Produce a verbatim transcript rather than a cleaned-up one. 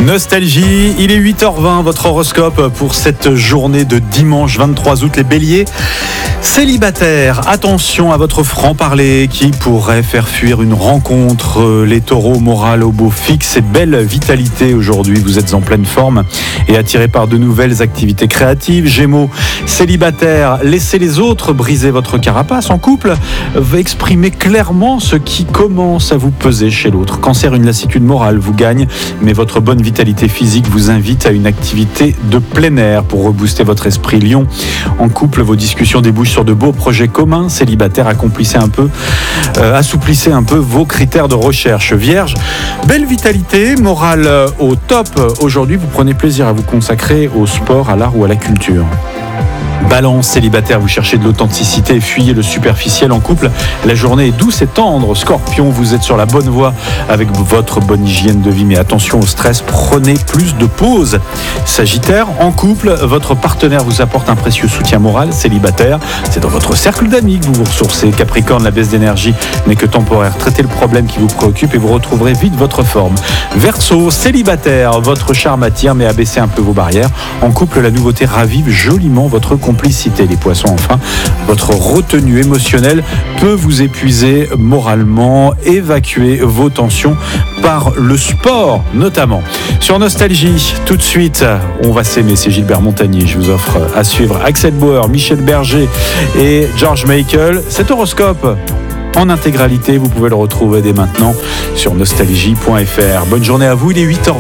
Nostalgie, il est huit heures vingt, votre horoscope pour cette journée de dimanche vingt-trois août. Les béliers, célibataires, attention à votre franc-parler qui pourrait faire fuir une rencontre. Les taureaux, moral au beau fixe et belle vitalité aujourd'hui. Vous êtes en pleine forme et attirés par de nouvelles activités créatives. Gémeaux, célibataires, laissez les autres briser votre carapace. En couple, exprimez clairement ce qui commence à vous peser chez l'autre. Cancer, une lassitude morale vous gagne, mais votre bonne vitalité physique vous invite à une activité de plein air pour rebooster votre esprit. Lion, en couple, vos discussions débouchent sur de beaux projets communs. Célibataire, accomplissez un peu, euh, assouplissez un peu vos critères de recherche. Vierge, belle vitalité, morale au top. Aujourd'hui, vous prenez plaisir à vous consacrer au sport, à l'art ou à la culture. Balance, célibataire, vous cherchez de l'authenticité et fuyez le superficiel. En couple, la journée est douce et tendre. Scorpion, vous êtes sur la bonne voie avec votre bonne hygiène de vie, mais attention au stress, prenez plus de pauses. Sagittaire, en couple, votre partenaire vous apporte un précieux soutien moral. Célibataire, c'est dans votre cercle d'amis que vous vous ressourcez. Capricorne, la baisse d'énergie n'est que temporaire. Traitez le problème qui vous préoccupe et vous retrouverez vite votre forme. Verseau, célibataire, votre charme attire mais abaissez un peu vos barrières. En couple, la nouveauté ravive joliment votre complicité. Les poissons, enfin, votre retenue émotionnelle peut vous épuiser moralement. Évacuez vos tensions par le sport notamment. Sur Nostalgie, tout de suite, on va s'aimer, c'est Gilbert Montagnier. Je vous offre à suivre Axel Bauer, Michel Berger et George Michael. Cet horoscope en intégralité, vous pouvez le retrouver dès maintenant sur nostalgie point f r. Bonne journée à vous, il est huit heures.